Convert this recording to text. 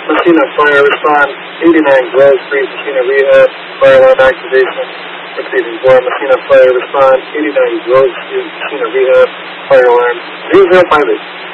Messina Fire, respond 89 Grove Street, Messina Rehab, fire alarm activation. Receiving 4, Messina Fire, respond 89 Grove Street, Messina Rehab, fire alarm 0058.